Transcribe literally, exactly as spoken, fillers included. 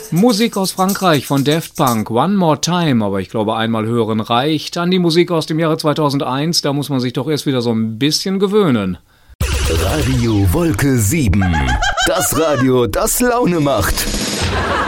Musik aus Frankreich von Daft Punk, One More Time, aber ich glaube einmal hören reicht. An die Musik aus dem Jahre zweitausendeins, da muss man sich doch erst wieder so ein bisschen gewöhnen. Radio Wolke sieben, das Radio, das Laune macht.